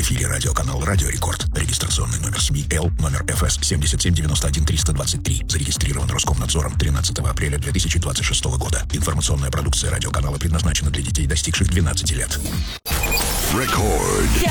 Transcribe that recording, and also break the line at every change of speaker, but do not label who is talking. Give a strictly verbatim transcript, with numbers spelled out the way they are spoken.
эфире радиоканал «Радио Рекорд». Регистрационный номер СМИ Л, номер эф эс семь семь девять один три два три. Зарегистрирован Роскомнадзором тринадцатого апреля две тысячи двадцать шестого года. Информационная продукция радиоканала предназначена для детей, достигших двенадцати лет.
Рекорд.